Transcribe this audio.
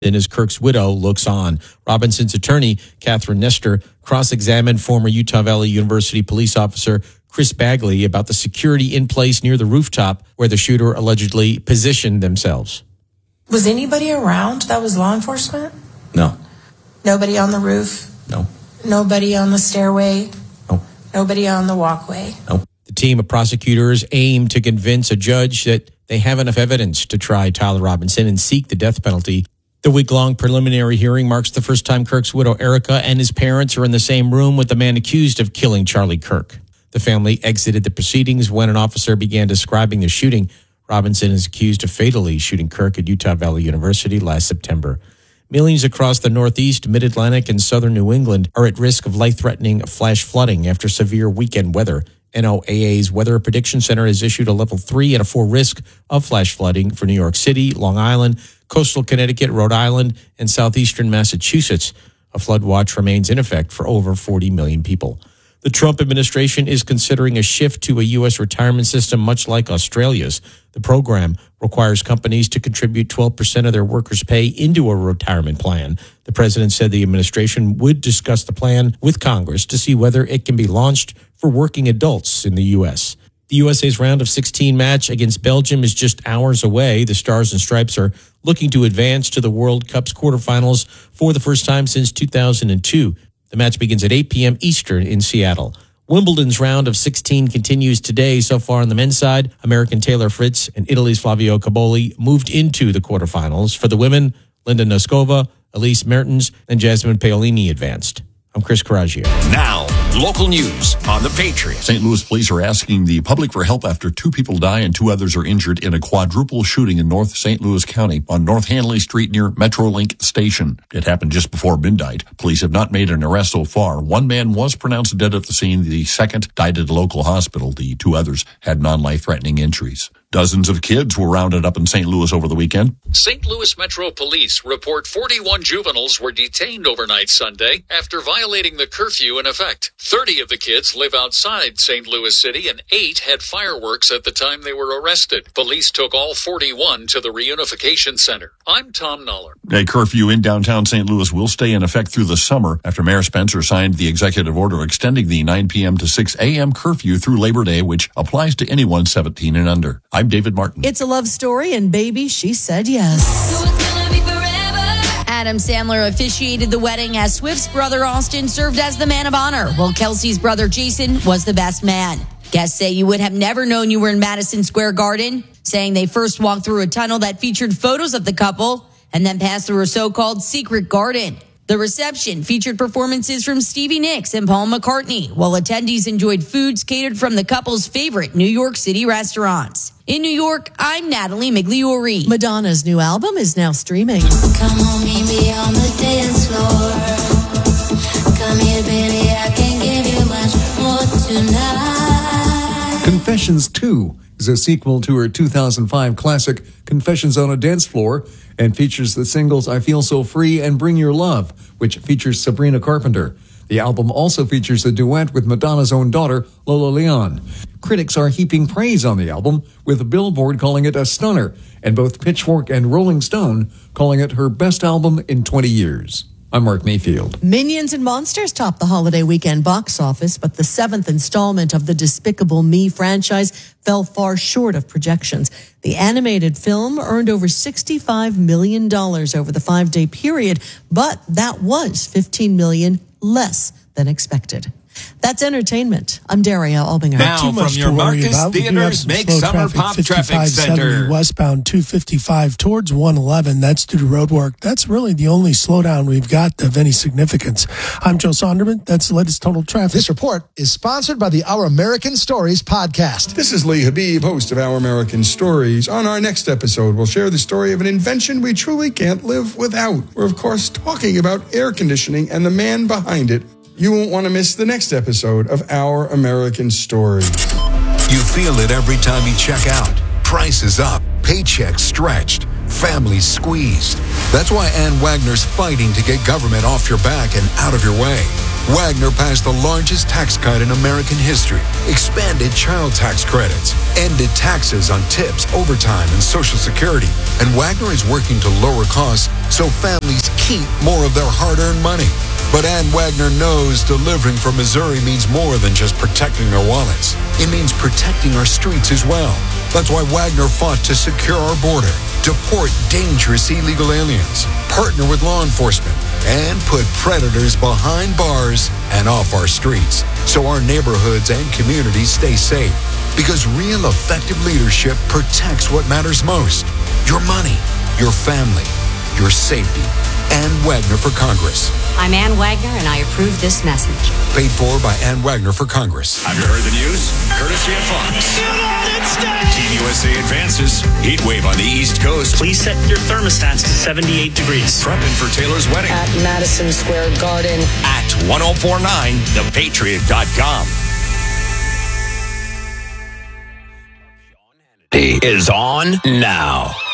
And as Kirk's widow looks on, Robinson's attorney, Catherine Nestor, cross-examined former Utah Valley University police officer Chris Bagley about the security in place near the rooftop where the shooter allegedly positioned themselves. Was anybody around that was law enforcement? No. Nobody on the roof? No. Nobody on the stairway? No. Nobody on the walkway? No. The team of prosecutors aim to convince a judge that they have enough evidence to try Tyler Robinson and seek the death penalty. The week-long preliminary hearing marks the first time Kirk's widow, Erica, and his parents are in the same room with the man accused of killing Charlie Kirk. The family exited the proceedings when an officer began describing the shooting. Robinson is accused of fatally shooting Kirk at Utah Valley University last September. Millions across the Northeast, Mid-Atlantic, and southern New England are at risk of life-threatening flash flooding after severe weekend weather. NOAA's Weather Prediction Center has issued a level 3 and a 4 risk of flash flooding for New York City, Long Island, coastal Connecticut, Rhode Island, and southeastern Massachusetts. A flood watch remains in effect for over 40 million people. The Trump administration is considering a shift to a U.S. retirement system much like Australia's. The program requires companies to contribute 12% of their workers' pay into a retirement plan. The president said the administration would discuss the plan with Congress to see whether it can be launched for working adults in the U.S. The USA's round of 16 match against Belgium is just hours away. The Stars and Stripes are looking to advance to the World Cup's quarterfinals for the first time since 2002. The match begins at 8 p.m. Eastern in Seattle. Wimbledon's round of 16 continues today. So far on the men's side, American Taylor Fritz and Italy's Flavio Cobolli moved into the quarterfinals. For the women, Linda Noskova, Elise Mertens, and Jasmine Paolini advanced. I'm Chris Coraggio. Now, local news on The Patriot. St. Louis police are asking the public for help after 2 people die and 2 others are injured in a quadruple shooting in North St. Louis County on North Hanley Street near Metrolink Station. It happened just before midnight. Police have not made an arrest so far. 1 man was pronounced dead at the scene. The second died at a local hospital. The 2 others had non-life-threatening injuries. Dozens of kids were rounded up in St. Louis over the weekend. St. Louis Metro Police report 41 juveniles were detained overnight Sunday after violating the curfew in effect. 30 of the kids live outside St. Louis City and 8 had fireworks at the time they were arrested. Police took all 41 to the reunification center. I'm Tom Noller. A curfew in downtown St. Louis will stay in effect through the summer after Mayor Spencer signed the executive order extending the 9 p.m. to 6 a.m. curfew through Labor Day, which applies to anyone 17 and under. I'm David Martin. It's a love story, and baby, she said yes. So it's gonna be forever. Adam Sandler officiated the wedding as Swift's brother Austin served as the man of honor, while Kelsey's brother Jason was the best man. Guests say you would have never known you were in Madison Square Garden, saying they first walked through a tunnel that featured photos of the couple and then passed through a so-called secret garden. The reception featured performances from Stevie Nicks and Paul McCartney, while attendees enjoyed foods catered from the couple's favorite New York City restaurants. In New York, I'm Natalie Migliori. Madonna's new album is now streaming. Come on, meet me on the dance floor. Come here, baby, I can give you much more tonight. Confessions 2 is a sequel to her 2005 classic Confessions on a Dance Floor and features the singles I Feel So Free and Bring Your Love, which features Sabrina Carpenter. The album also features a duet with Madonna's own daughter, Lola Leon. Critics are heaping praise on the album, with Billboard calling it a stunner, and both Pitchfork and Rolling Stone calling it her best album in 20 years. I'm Mark Mayfield. Minions and Monsters topped the holiday weekend box office, but the 7th installment of the Despicable Me franchise fell far short of projections. The animated film earned over $65 million over the 5-day period, but that was $15 million less than expected. That's entertainment. I'm Daria Albinger. Now from your Marcus Theaters Make Summer Pop Traffic Center. Westbound 255 towards 111. That's due to road work. That's really the only slowdown we've got of any significance. I'm Joe Sonderman. That's the latest total traffic. This report is sponsored by the Our American Stories podcast. This is Lee Habib, host of Our American Stories. On our next episode, we'll share the story of an invention we truly can't live without. We're, of course, talking about air conditioning and the man behind it. You won't want to miss the next episode of Our American Story. You feel it every time you check out. Prices up, paychecks stretched, families squeezed. That's why Ann Wagner's fighting to get government off your back and out of your way. Wagner passed the largest tax cut in American history, expanded child tax credits, ended taxes on tips, overtime, and Social Security. And Wagner is working to lower costs so families keep more of their hard-earned money. But Ann Wagner knows delivering for Missouri means more than just protecting their wallets. It means protecting our streets as well. That's why Wagner fought to secure our border, deport dangerous illegal aliens, partner with law enforcement, and put predators behind bars and off our streets so our neighborhoods and communities stay safe. Because real effective leadership protects what matters most: your money, your family, your safety. Ann Wagner for Congress. I'm Ann Wagner, and I approve this message. Paid for by Ann Wagner for Congress. Have you heard the news? Courtesy of Fox. Team USA advances. Heat wave on the East Coast. Please set your thermostats to 78 degrees. Prepping for Taylor's wedding. At Madison Square Garden. At 1049thepatriot.com. Is on now.